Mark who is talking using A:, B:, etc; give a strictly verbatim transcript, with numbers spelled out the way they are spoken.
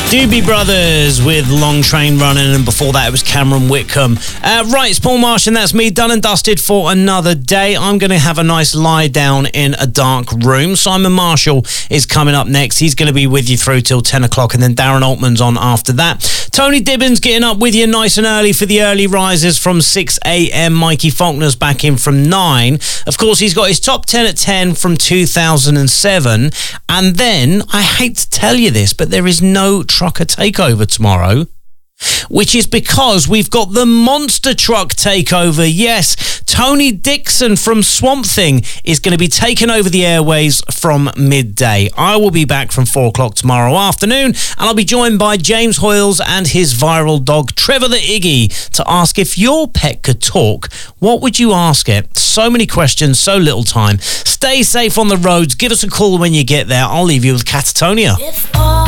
A: Doobie Brothers with Long Train Running, and before that it was Cameron Whitcomb. Uh, right, it's Paul Marsh and that's me, done and dusted for another day. I'm going to have a nice lie down in a dark room. Simon Marshall is coming up next. He's going to be with you through till ten o'clock, and then Darren Altman's on after that. Tony Dibbins getting up with you nice and early for the early risers from six a.m. Mikey Faulkner's back in from nine. Of course, he's got his top ten at ten from two thousand seven. And then, I hate to tell you this, but there is no Trucker Takeover tomorrow, which is because we've got the Monster Truck Takeover. Yes, Tony Dixon from Swamp Thing is going to be taking over the airways from midday. I will be back from four o'clock tomorrow afternoon, and I'll be joined by James Hoyles and his viral dog, Trevor the Iggy, to ask if your pet could talk, what would you ask it? So many questions, so little time. Stay safe on the roads. Give us a call when you get there. I'll leave you with Catatonia. If all